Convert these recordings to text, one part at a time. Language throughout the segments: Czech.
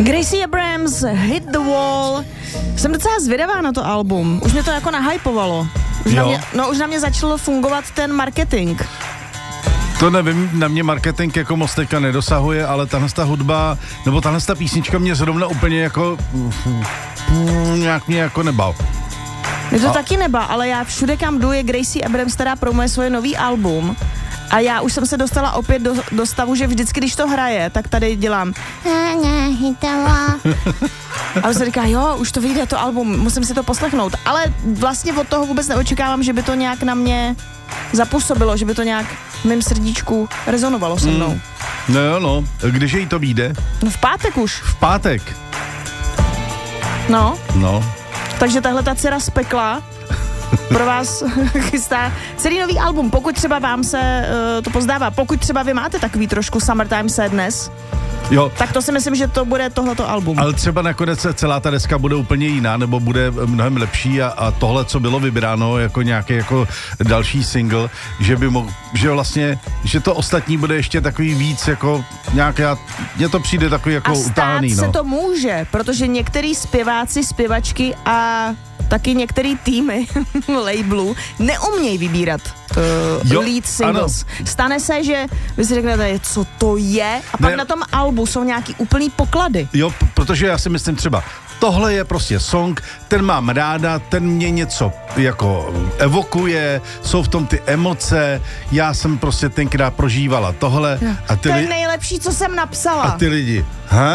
Gracie Abrams, Hit the Wall. Jsem docela zvědavá na to album. Už mě to jako nahypovalo. Už na mě začalo fungovat ten marketing. To nevím, na mě marketing jako moc teďka nedosahuje, ale tahle hudba, nebo tahle písnička mě zrovna úplně jako nějak mě jako nebal. Mě to taky nebá, ale já všude, kam jdu, je Gracie Abrams, která promuje svoje nový album. A já už jsem se dostala opět do stavu, že vždycky, když to hraje, tak tady dělám a už se říká, jo, už to vyjde to album, musím si to poslechnout. Ale vlastně od toho vůbec neočekávám, že by to nějak na mě zapůsobilo, že by to nějak v mém srdíčku rezonovalo se mnou. No jo, no. Když jí to vyjde? No v pátek už. V pátek? No. No. Takže tahle ta dcera z pekla pro vás chystá celý nový album. Pokud třeba vám se to pozdává, pokud třeba vy máte takový trošku Summertime Sadness, jo. Tak to si myslím, že to bude tohleto album. Ale třeba nakonec celá ta deska bude úplně jiná, nebo bude mnohem lepší a tohle, co bylo vybráno jako nějaký jako další single, že by že vlastně, že to ostatní bude ještě takový víc jako nějaká, mně to přijde takový jako utáhaný, no. A stát se to může, protože některý zpěváci, zpěvačky a taky některý týmy labelů neumějí vybírat lead singles. Ano. Stane se, že vy si řeknete, co to je, a pak na tom albu jsou nějaký úplný poklady. Jo, protože já si myslím třeba, tohle je prostě song, ten mám ráda, ten mě něco jako evokuje, jsou v tom ty emoce, já jsem prostě tenkrát prožívala tohle. A to je nejlepší, co jsem napsala. A ty lidi,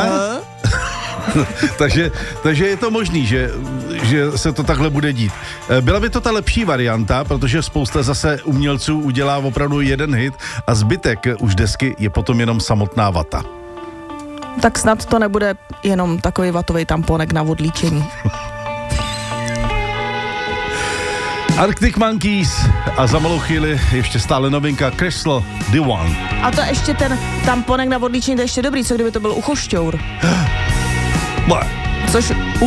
takže je to možný, že se to takhle bude dít. Byla by to ta lepší varianta, protože spousta zase umělců udělá opravdu jeden hit a zbytek už desky je potom jenom samotná vata. Tak snad to nebude jenom takový vatový tamponek na odlíčení. Arctic Monkeys a za malou chvíli ještě stále novinka Crystal The One. A to ještě ten tamponek na odlíčení, to je ještě dobrý, co kdyby to byl uchošťour. Což